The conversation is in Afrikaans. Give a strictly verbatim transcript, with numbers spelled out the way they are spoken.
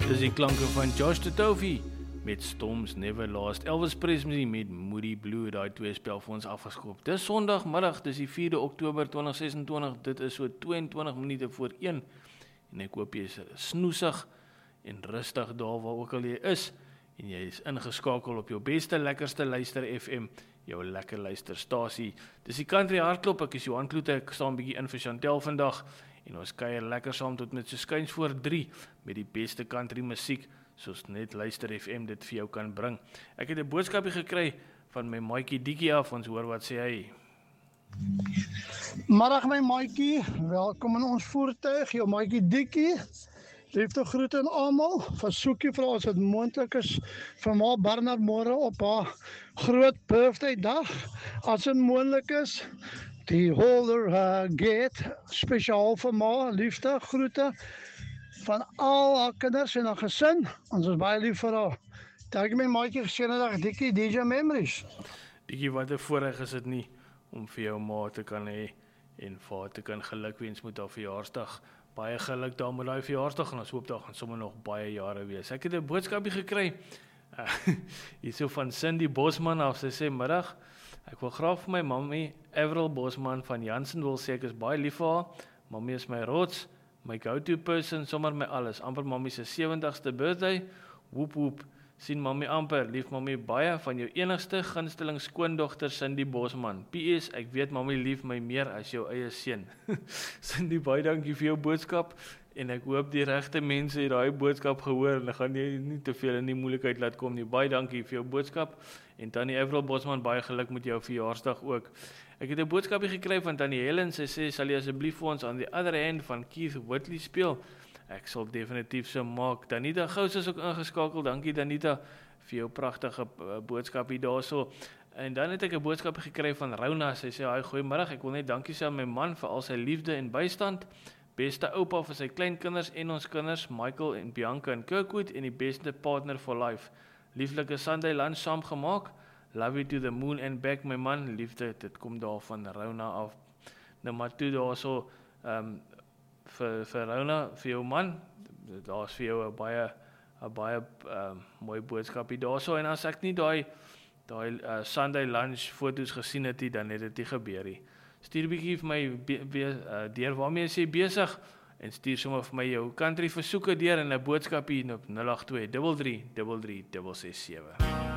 Dis die klanke van Josh Totofi met Storms Never Last. Elvis Presley met Moody Blue, daai twee spel vir ons afgeskop. Dis Sondagmiddag, dis die vierde Oktober twintig sesentwintig. Dit is so tweeëntwintig minute voor een. En ek hoop jy is snoesig en rustig daar waar ook al jy is. En jy is ingeskakel op jou beste, lekkerste luister F M, jou lekker luisterstasie. Dis die Country Hardklop, ek is Johan Kloete, ek staan bietjie in vir Chantel vandag. En ons kuier lekker saam tot met so skuins voor drie met die beste country musiek, soos net Luister F M dit vir jou kan bring. Ek het 'n boodskapie gekry van my maatjie Dikkie af, ons hoor wat sê hy. Middag my maatjie, welkom in ons voertuig, jou maatjie Dikkie. Liefde groete aan almal. Versoekie vir ons, as dit moontlik is, vir ma Barnard môre op haar groot birthday dag. As dit moontlik is, die holder uh, gate, spesiaal vir ma, liefde groete van al haar kinders en haar gesin. Ons is baie lief vir haar. Dankie my maatjie, geseënde dag Dikkie, D J Memories. Dikkie, wat 'n voorreg is dit nie om vir jou ma te kan hê en vir haar te kan gelukwens met haar verjaarsdag. Baie geluk daar met daai verjaarsdag en ons hoop daar gaan sommer nog baie jare wees. Ek het 'n boodskapie gekry uh, hierso van Cindy Bosman af. Sy sê middag, ek wil graag vir my mammy Avril Bosman van Jansen wil sê ek is baie lief vir haar. Mammy is my rots, my go-to person, sommer my alles. Amper mammy se sewentigste birthday. Woep woep. Sien mammy amper, lief mammy baie van jou enigste gunsteling skoondogter Cindy Bosman. P S, ek weet mammy lief my meer as jou eie seun. Cindy, baie dankie vir jou boodskap en ek hoop die regte mense het daai boodskap gehoor en gaan jy nie te veel in die moeilikheid laat kom nie. Baie dankie vir jou boodskap en Tannie Avril Bosman, baie geluk met jou verjaarsdag ook. Ek het 'n boodskapie gekry van Tannie Helen, sy sê sal jy asseblief vir ons aan die other end van Keith Whitley speel. Ek sal definitief so maak. Danita Gous is ook ingeskakel. Dankie Danita vir jou pragtige boodskapie daarso. En dan het ek 'n boodskap gekry van Rona. Sy sê: "Haai, goeiemiddag. Ek wil net dankie sê aan my man vir al sy liefde en bystand. Beste oupa vir sy kleinkinders en ons kinders, Michael en Bianca in Kirkwood en die beste partner for life. Lieflike Sunday lunch saam gemaak. Love you to the moon and back my man. Liefde, dit kom daar van Rona af. Nou maar toe daarso ehm um, vir vir Rona, vir jou man, daar's vir jou 'n baie 'n baie uh, mooi boodskapie daarso en as ek nie daai daai uh, Sunday lunch foto's gesien het nie, dan het dit nie gebeur nie. Stuur bietjie vir my be, be, uh, deur waarmee jy besig en stuur sommer vir my jou country versoeke deur en 'n boodskapie op nul agt twee drie drie drie drie ses ses sewe.